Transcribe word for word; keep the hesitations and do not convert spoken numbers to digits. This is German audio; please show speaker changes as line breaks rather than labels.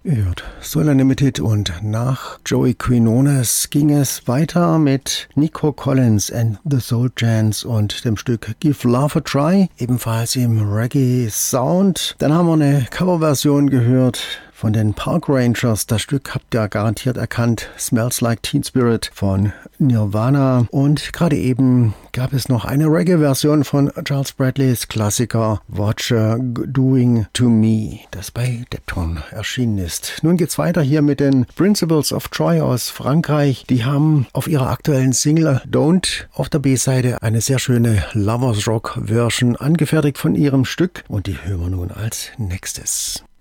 Ihr hört Soul Unlimited und nach Joey Quinones ging es weiter mit Nico Collins and the Soul Chants und dem Stück Give Love a Try, ebenfalls im Reggae-Sound. Dann haben wir eine Coverversion gehört von den Park Rangers. Das Stück habt ihr garantiert erkannt. Smells Like Teen Spirit von Nirvana. Und gerade eben gab es noch eine Reggae-Version von Charles Bradleys Klassiker What You're Doing to Me, das bei Depton erschienen ist. Nun geht's weiter hier mit den Principles of Joy aus Frankreich. Die haben auf ihrer aktuellen Single Don't auf der B-Seite eine sehr schöne Lovers Rock Version angefertigt von ihrem Stück. Und die hören wir nun als nächstes.